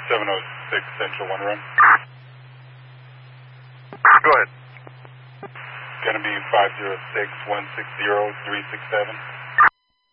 706 Central 1 run. Go ahead. Going to be 506-160-367.